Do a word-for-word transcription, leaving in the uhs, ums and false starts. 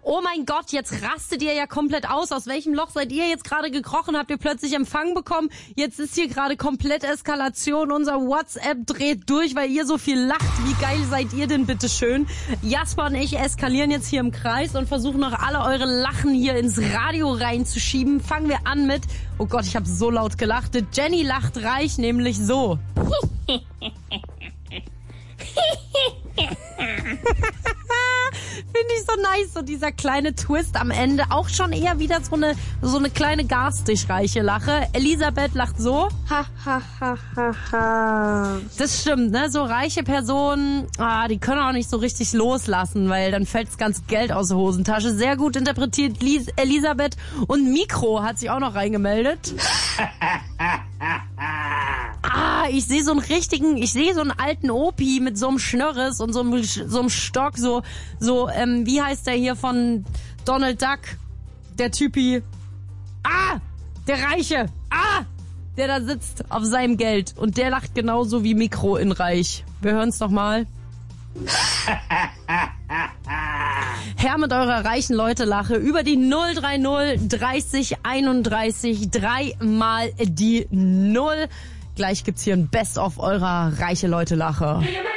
Oh mein Gott, jetzt rastet ihr ja komplett aus. Aus welchem Loch seid ihr jetzt gerade gekrochen? Habt ihr plötzlich Empfang bekommen? Jetzt ist hier gerade komplett Eskalation. Unser WhatsApp dreht durch, weil ihr so viel lacht. Wie geil seid ihr denn bitte schön? Jasper und ich eskalieren jetzt hier im Kreis und versuchen noch alle eure Lachen hier ins Radio reinzuschieben. Fangen wir an mit, oh Gott, ich habe so laut gelacht. Jenny lacht reich, nämlich so. Finde ich so nice, so dieser kleine Twist am Ende. Auch schon eher wieder so eine so eine kleine garstig reiche Lache. Elisabeth lacht so. Ha, ha, ha, ha, ha. Das stimmt, ne? So reiche Personen, ah, die können auch nicht so richtig loslassen, weil dann fällt das ganze Geld aus der Hosentasche. Sehr gut interpretiert Lies- Elisabeth. Und Mikro hat sich auch noch reingemeldet. Ah, ich sehe so einen richtigen, ich sehe so einen alten Opi mit so einem Schnörres und so einem, so einem Stock, so, so, ähm, wie heißt der hier von Donald Duck? Der Typi. Ah! Der Reiche! Ah! Der da sitzt auf seinem Geld. Und der lacht genauso wie Mikro in Reich. Wir hören's noch mal. Herr mit eurer reichen Leute-Lache über die null drei null dreißig einunddreißig dreimal die Null. Gleich gibt's hier ein Best-of eurer reiche Leute-Lache.